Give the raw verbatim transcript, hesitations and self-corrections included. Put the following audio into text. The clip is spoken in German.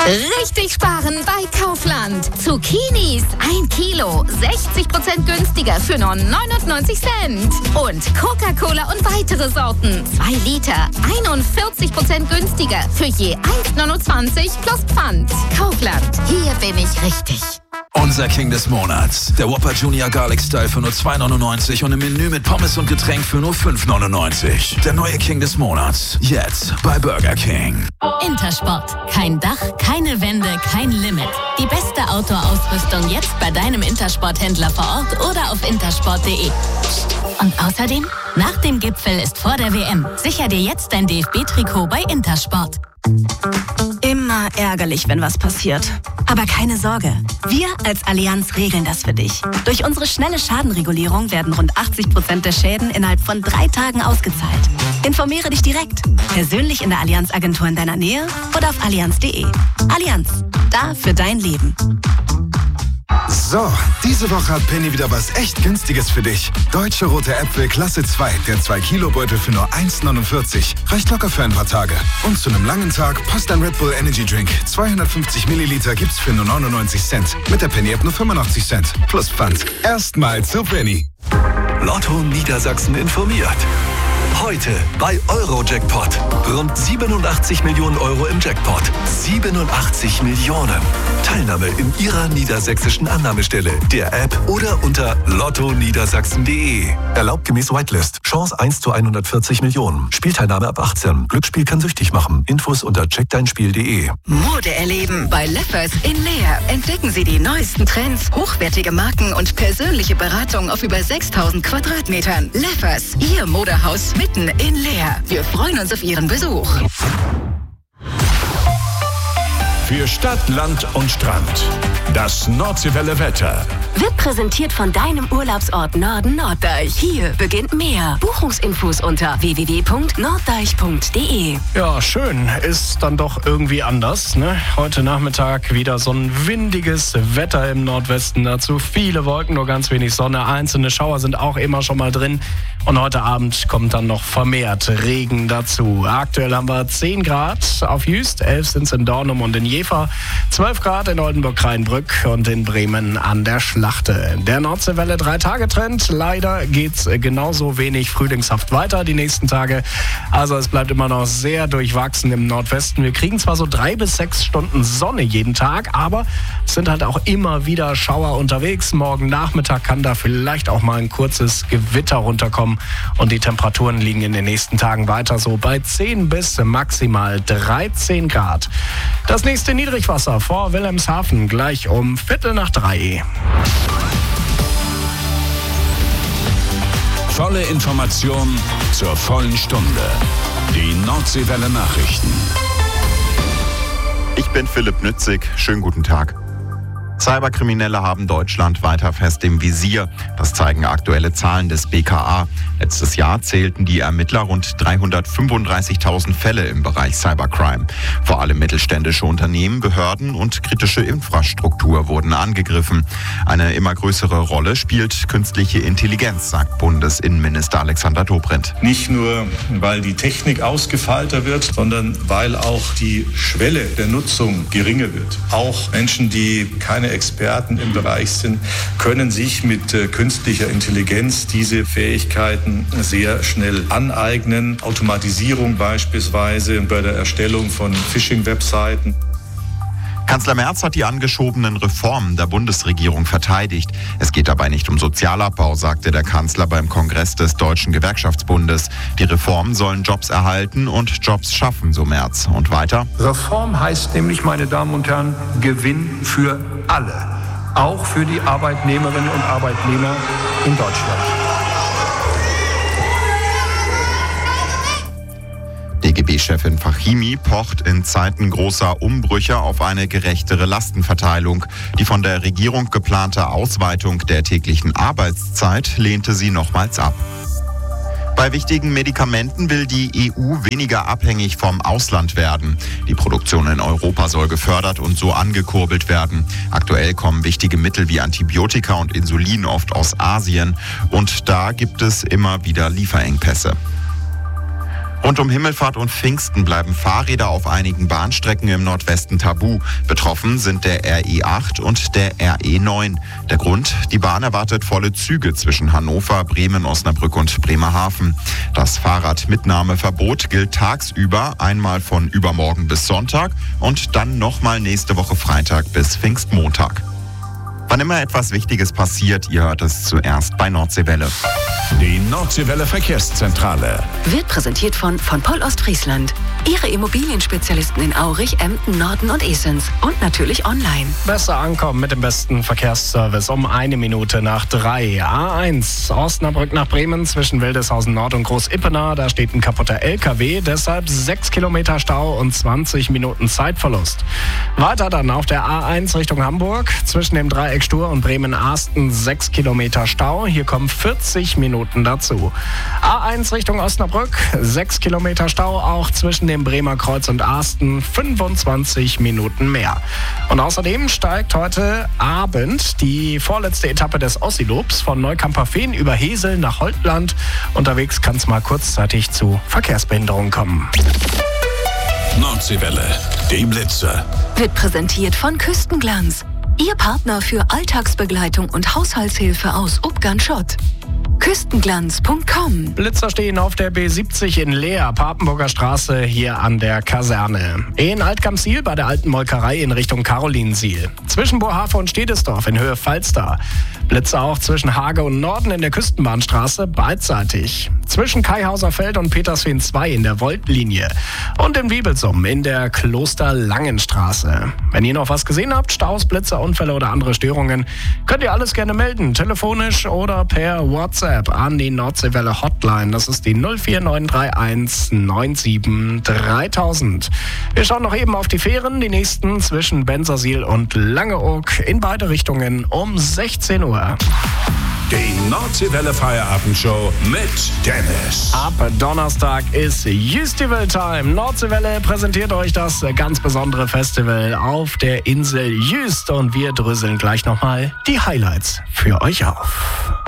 Richtig sparen bei Kaufland. Zucchinis ein Kilo, sechzig Prozent günstiger für nur neunundneunzig Cent. Und Coca-Cola und weitere Sorten, zwei Liter, einundvierzig Prozent günstiger für je eins Komma neunundzwanzig plus Pfand. Kaufland, hier bin ich richtig. Unser King des Monats. Der Whopper Junior Garlic Style für nur zwei neunundneunzig und im Menü mit Pommes und Getränk für nur fünf neunundneunzig. Der neue King des Monats. Jetzt bei Burger King. Intersport. Kein Dach, keine Wände, kein Limit. Die beste Outdoor-Ausrüstung jetzt bei deinem Intersport-Händler vor Ort oder auf intersport punkt de. Und außerdem, nach dem Gipfel ist vor der W M. Sicher dir jetzt dein D F B-Trikot bei Intersport. Immer ärgerlich, wenn was passiert. Aber keine Sorge. Wir als Allianz regeln das für dich. Durch unsere schnelle Schadenregulierung werden rund achtzig Prozent der Schäden innerhalb von drei Tagen ausgezahlt. Informiere dich direkt. Persönlich in der Allianz-Agentur in deiner Nähe oder auf allianz punkt de. Allianz. Da für dein Leben. So, diese Woche hat Penny wieder was echt Günstiges für dich. Deutsche rote Äpfel Klasse zwei, der zwei Kilo Beutel für nur eins neunundvierzig. Reicht locker für ein paar Tage. Und zu einem langen Tag passt ein Red Bull Energy Drink. zweihundertfünfzig Milliliter gibt's für nur neunundneunzig Cent. Mit der Penny App nur fünfundachtzig Cent. Plus Pfand. Erstmal zu Penny. Lotto Niedersachsen informiert. Heute bei Eurojackpot. Rund siebenundachtzig Millionen Euro im Jackpot. siebenundachtzig Millionen. Teilnahme in Ihrer niedersächsischen Annahmestelle, der App oder unter lotto niedersachsen punkt de. Erlaubt gemäß Whitelist. Chance eins zu hundertvierzig Millionen. Spielteilnahme ab achtzehn. Glücksspiel kann süchtig machen. Infos unter check dein spiel punkt de. Mode erleben bei Leffers in Leer. Entdecken Sie die neuesten Trends, hochwertige Marken und persönliche Beratung auf über sechstausend Quadratmetern. Leffers, Ihr Modehaus mitten in Leer. Wir freuen uns auf Ihren Besuch. Für Stadt, Land und Strand. Das Nordseewelle Wetter. Wird präsentiert von deinem Urlaubsort Norden Norddeich. Hier beginnt mehr. Buchungsinfos unter w w w punkt norddeich punkt de. Ja, schön. Ist dann doch irgendwie anders, ne? Heute Nachmittag wieder so ein windiges Wetter im Nordwesten. Dazu viele Wolken, nur ganz wenig Sonne. Einzelne Schauer sind auch immer schon mal drin. Und heute Abend kommt dann noch vermehrt Regen dazu. Aktuell haben wir zehn Grad auf Jüst, elf sind es in Dornum und in Jever, zwölf Grad in Oldenburg-Rheinbrück und in Bremen an der Schlachte. Der Nordseewelle drei-Tage-Trend. Leider geht's genauso wenig frühlingshaft weiter die nächsten Tage. Also es bleibt immer noch sehr durchwachsen im Nordwesten. Wir kriegen zwar so drei bis sechs Stunden Sonne jeden Tag, aber es sind halt auch immer wieder Schauer unterwegs. Morgen Nachmittag kann da vielleicht auch mal ein kurzes Gewitter runterkommen. Und die Temperaturen liegen in den nächsten Tagen weiter so bei zehn bis maximal dreizehn Grad. Das nächste Niedrigwasser vor Wilhelmshaven gleich um Viertel nach drei. Volle Information zur vollen Stunde. Die Nordseewelle Nachrichten. Ich bin Philipp Nützig. Schönen guten Tag. Cyberkriminelle haben Deutschland weiter fest im Visier. Das zeigen aktuelle Zahlen des B K A. Letztes Jahr zählten die Ermittler rund dreihundertfünfunddreißigtausend Fälle im Bereich Cybercrime. Vor allem mittelständische Unternehmen, Behörden und kritische Infrastruktur wurden angegriffen. Eine immer größere Rolle spielt künstliche Intelligenz, sagt Bundesinnenminister Alexander Dobrindt. Nicht nur, weil die Technik ausgefeilter wird, sondern weil auch die Schwelle der Nutzung geringer wird. Auch Menschen, die keine Experten im Bereich sind, können sich mit äh, künstlicher Intelligenz diese Fähigkeiten sehr schnell aneignen. Automatisierung beispielsweise bei der Erstellung von Phishing-Webseiten. Kanzler Merz hat die angeschobenen Reformen der Bundesregierung verteidigt. Es geht dabei nicht um Sozialabbau, sagte der Kanzler beim Kongress des Deutschen Gewerkschaftsbundes. Die Reformen sollen Jobs erhalten und Jobs schaffen, so Merz. Und weiter? Reform heißt nämlich, meine Damen und Herren, Gewinn für alle. Auch für die Arbeitnehmerinnen und Arbeitnehmer in Deutschland. D G B-Chefin Fachimi pocht in Zeiten großer Umbrüche auf eine gerechtere Lastenverteilung. Die von der Regierung geplante Ausweitung der täglichen Arbeitszeit lehnte sie nochmals ab. Bei wichtigen Medikamenten will die E U weniger abhängig vom Ausland werden. Die Produktion in Europa soll gefördert und so angekurbelt werden. Aktuell kommen wichtige Mittel wie Antibiotika und Insulin oft aus Asien und da gibt es immer wieder Lieferengpässe. Rund um Himmelfahrt und Pfingsten bleiben Fahrräder auf einigen Bahnstrecken im Nordwesten tabu. Betroffen sind der R E acht und der R E neun. Der Grund? Die Bahn erwartet volle Züge zwischen Hannover, Bremen, Osnabrück und Bremerhaven. Das Fahrradmitnahmeverbot gilt tagsüber, einmal von übermorgen bis Sonntag und dann nochmal nächste Woche Freitag bis Pfingstmontag. Wann immer etwas Wichtiges passiert, ihr hört es zuerst bei Nordseewelle. Die Nordseewelle Verkehrszentrale Wird präsentiert von von Poll Ostfriesland. Ihre Immobilienspezialisten in Aurich, Emden, Norden und Esens. Und natürlich online. Besser ankommen mit dem besten Verkehrsservice um eine Minute nach drei. A eins, Osnabrück nach Bremen zwischen Wildeshausen Nord und Groß-Ippenaar. Da steht ein kaputter L K W, deshalb sechs Kilometer Stau und zwanzig Minuten Zeitverlust. Weiter dann auf der A eins Richtung Hamburg zwischen dem Dreieck Stur und Bremen-Arsten sechs Kilometer Stau. Hier kommen vierzig Minuten dazu. A eins Richtung Osnabrück, sechs Kilometer Stau, auch zwischen dem Bremer Kreuz und Arsten, fünfundzwanzig Minuten mehr. Und außerdem steigt heute Abend die vorletzte Etappe des Ossiloops von Neukamperfehn über Hesel nach Holtland. Unterwegs kann es mal kurzzeitig zu Verkehrsbehinderungen kommen. Nordseewelle, die Blitzer. Wird präsentiert von Küstenglanz. Ihr Partner für Alltagsbegleitung und Haushaltshilfe aus Ubgan-Schott. Küstenglanz Punkt com. Blitzer stehen auf der B siebzig in Leer, Papenburger Straße, hier an der Kaserne. In Altkamp-Siel bei der alten Molkerei in Richtung Karolinsiel. Zwischen Bohafe und Stedesdorf in Höhe Falster. Blitzer auch zwischen Hage und Norden in der Küstenbahnstraße, beidseitig. Zwischen Kaihauser Feld und Petersfehn zwei in der Voltlinie. Und in Wiebelsum in der Klosterlangenstraße. Wenn ihr noch was gesehen habt, Staus, Blitzer, Unfälle oder andere Störungen, könnt ihr alles gerne melden. Telefonisch oder per WhatsApp an die Nordseewelle Hotline. Das ist die null vier neun drei eins neun sieben dreitausend. Wir schauen noch eben auf die Fähren. Die nächsten zwischen Bensersiel und Langeoog in beide Richtungen um sechzehn Uhr. Die Nordseewelle Feierabendshow mit Dennis. Ab Donnerstag ist Jüstival Time. Nordseewelle präsentiert euch das ganz besondere Festival auf der Insel Jüst. Und wir dröseln gleich nochmal die Highlights für euch auf.